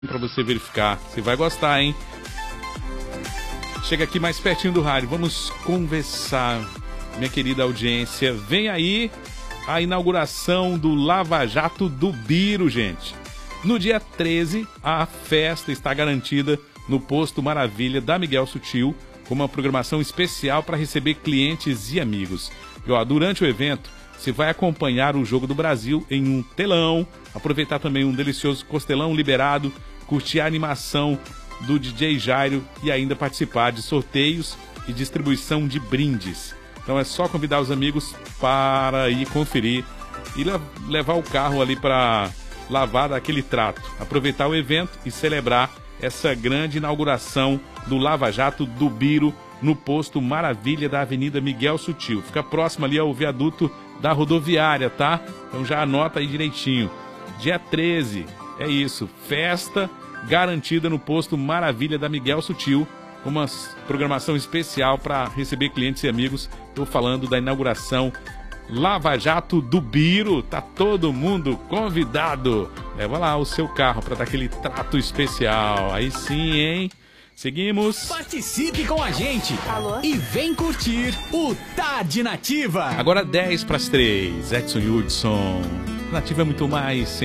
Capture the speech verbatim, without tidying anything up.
para você verificar. Você vai gostar, hein? Chega aqui mais pertinho do rádio. Vamos conversar, minha querida audiência. Vem aí a inauguração do Lava Jato do Biro, gente. No dia treze, a festa está garantida no Posto Maravilha da Miguel Sutil, com uma programação especial para receber clientes e amigos. E, ó, durante o evento, você vai acompanhar o Jogo do Brasil em um telão, aproveitar também um delicioso costelão liberado, curtir a animação do D J Jairo e ainda participar de sorteios e distribuição de brindes. Então é só convidar os amigos para ir conferir e levar o carro ali para lavar daquele trato. Aproveitar o evento e celebrar essa grande inauguração do Lava Jato do Biro no Posto Maravilha da Avenida Miguel Sutil. Fica próximo ali ao viaduto da rodoviária, tá? Então já anota aí direitinho. Dia treze, é isso, festa garantida no Posto Maravilha da Miguel Sutil, uma programação especial para receber clientes e amigos. Estou falando da inauguração Lava Jato do Biro. Tá todo mundo convidado. Leva lá o seu carro para dar aquele trato especial. Aí sim, hein? Seguimos. Participe com a gente. Alô? E vem curtir o Tarde Nativa. Agora dez para as três. Edson Hudson. Nativa é muito mais.